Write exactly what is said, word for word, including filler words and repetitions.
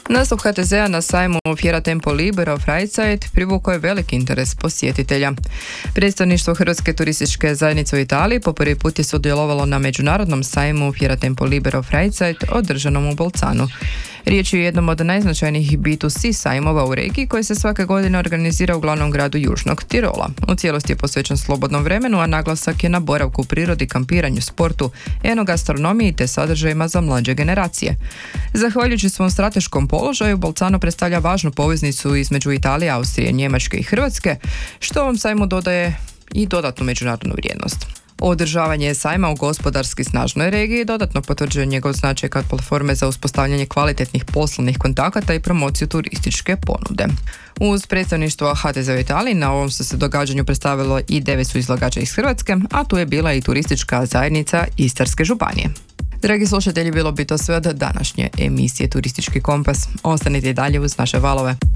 Nastup ha te zea na sajmu Fiera Tempo Libero Freizeit privukao je veliki interes posjetitelja. Predstavništvo Hrvatske turističke zajednice u Italiji po prvi put je sudjelovalo na međunarodnom sajmu Fiera Tempo Libero Freizeit održanom u Bolzanu. Riječ je o jednom od najznačajnijih B dva C sajmova u regiji koji se svake godine organizira u glavnom gradu Južnog Tirola. U cijelosti je posvećen slobodnom vremenu, a naglasak je na boravku u prirodi, kampiranju, sportu, enogastronomiji te sadržajima za mlađe generacije. Zahvaljujući svom strateškom položaju, Bolzano predstavlja važnu poveznicu između Italije, Austrije, Njemačke i Hrvatske, što ovom sajmu dodaje i dodatnu međunarodnu vrijednost. Održavanje sajma u gospodarski snažnoj regiji dodatno potvrđuje njegov značaj kao platforme za uspostavljanje kvalitetnih poslovnih kontakata i promociju turističke ponude. Uz predstavništvo ha te zea u Italiji na ovom su se događanju predstavilo i devet su izlagača iz Hrvatske, a tu je bila i turistička zajednica Istarske županije. Dragi slušatelji, bilo bi to sve od današnje emisije Turistički kompas. Ostanite i dalje uz naše valove.